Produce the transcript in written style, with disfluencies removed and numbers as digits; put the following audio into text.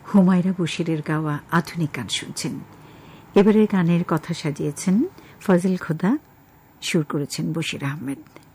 হুমায়রা বশিরের গাওয়া আধুনিক গান শুনছেন। এবারের গানের কথা সাজিয়েছেন ফজল খোদা, সুর করেছেন বশির আহমেদ।